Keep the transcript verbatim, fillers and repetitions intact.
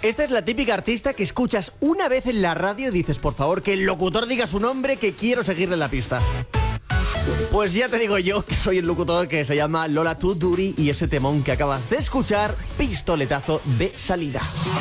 Esta es la típica artista que escuchas una vez en la radio y dices, por favor, que el locutor diga su nombre, que quiero seguirle la pista. Pues ya te digo yo que soy el locutor, que se llama Lola Tuduri, y ese temón que acabas de escuchar, pistoletazo de salida.